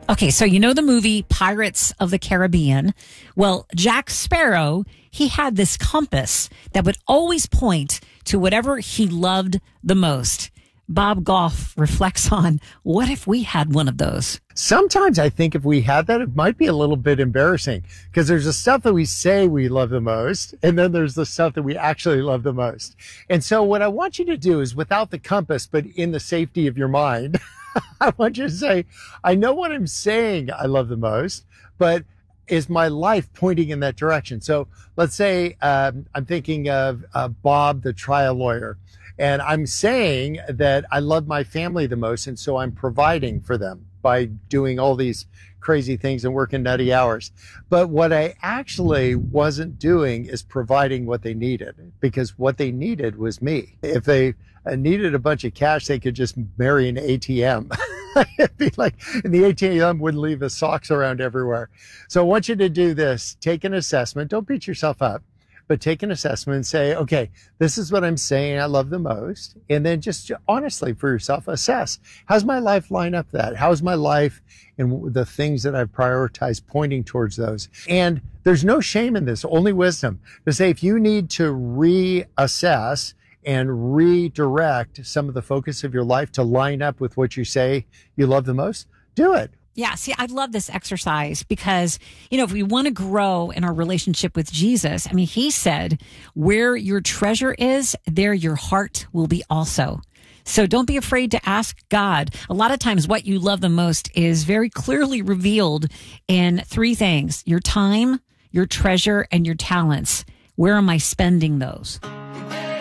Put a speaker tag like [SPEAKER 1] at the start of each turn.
[SPEAKER 1] Okay, so you know the movie Pirates of the Caribbean? Well, Jack Sparrow, he had this compass that would always point to whatever he loved the most. Bob Goff reflects on, what if we had one of those?
[SPEAKER 2] Sometimes I think if we had that, it might be a little bit embarrassing because there's the stuff that we say we love the most, and then there's the stuff that we actually love the most. And so what I want you to do is, without the compass, but in the safety of your mind, I want you to say, I know what I'm saying I love the most, but is my life pointing in that direction? So let's say I'm thinking of Bob, the trial lawyer. And I'm saying that I love my family the most, and so I'm providing for them by doing all these crazy things and working nutty hours. But what I actually wasn't doing is providing what they needed, because what they needed was me. If they needed a bunch of cash, they could just marry an ATM. It'd be like, and the ATM wouldn't leave the socks around everywhere. So I want you to do this. Take an assessment. Don't beat yourself up, but take an assessment and say, okay, this is what I'm saying I love the most. And then just honestly for yourself, assess, how's my life line up to that? How's my life and the things that I've prioritized pointing towards those? And there's no shame in this, only wisdom to say, if you need to reassess and redirect some of the focus of your life to line up with what you say you love the most, do it.
[SPEAKER 1] Yeah, see, I love this exercise because, if we want to grow in our relationship with Jesus, I mean, he said, where your treasure is, there your heart will be also. So don't be afraid to ask God. A lot of times what you love the most is very clearly revealed in three things: your time, your treasure, and your talents. Where am I spending those?